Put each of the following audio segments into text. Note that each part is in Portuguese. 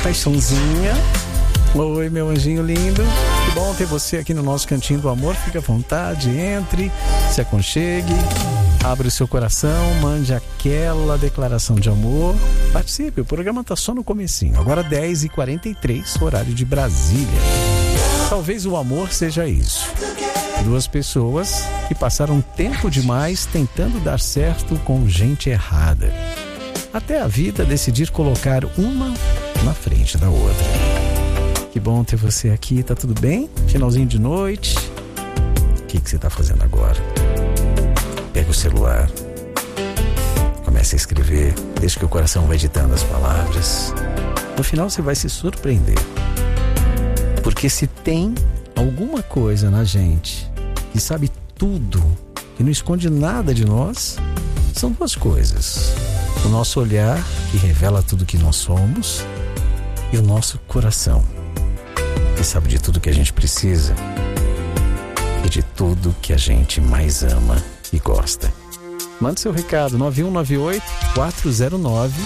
paixãozinha. Oi, meu anjinho lindo. Que bom ter você aqui no nosso Cantinho do Amor. Fique à vontade, entre, se aconchegue, abre o seu coração, mande aquela declaração de amor. Participe, o programa está só no comecinho. Agora 10h43, horário de Brasília. Talvez o amor seja isso. Duas pessoas que passaram tempo demais tentando dar certo com gente errada. Até a vida decidir colocar uma na frente da outra. Que bom ter você aqui, tá tudo bem? Finalzinho de noite. O que você tá fazendo agora? Pega o celular, comece a escrever, deixa que o coração vai ditando as palavras. No final você vai se surpreender. Porque se tem alguma coisa na gente que sabe tudo, que não esconde nada de nós, são duas coisas. O nosso olhar, que revela tudo que nós somos, e o nosso coração, que sabe de tudo que a gente precisa e de tudo que a gente mais ama e gosta. Mande seu recado, 9198-409-6019.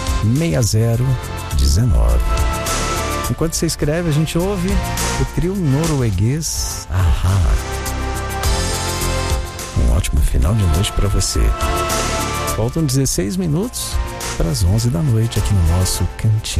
Enquanto você escreve, a gente ouve o trio norueguês A-ha. Um ótimo final de noite para você. Faltam 16 minutos para as 11 da noite aqui no nosso Cantinho.